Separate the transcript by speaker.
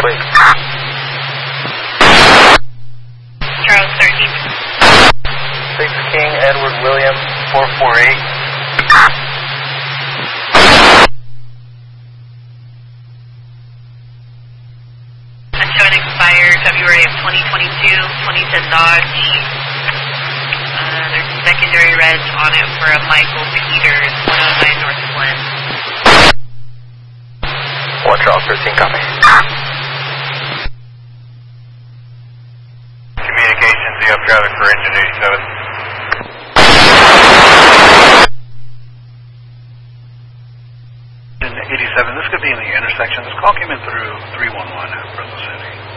Speaker 1: Copy.
Speaker 2: Charles 13.
Speaker 1: 6 King Edward William 448.
Speaker 2: Showing expired February of 2022, 2010 Dodge. There's secondary reg on it for a Michael Peters, 109 North Glen.
Speaker 1: 1 Charles 13, copy. Communications, you have traffic for engine 87.
Speaker 3: 87, this could be in the intersection. This call came in through 311 at Fresno City.